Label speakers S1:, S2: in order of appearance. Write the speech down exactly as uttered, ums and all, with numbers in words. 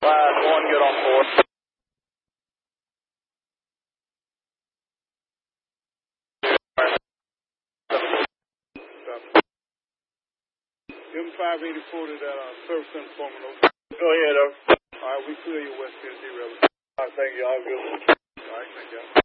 S1: Class one, good on board.
S2: M five eighty-four to that uh, service informant.
S1: Go ahead, over.
S2: All right, we clear your West Tennessee Rebel.
S1: All right, thank you. I'll go.
S2: All right, thank you.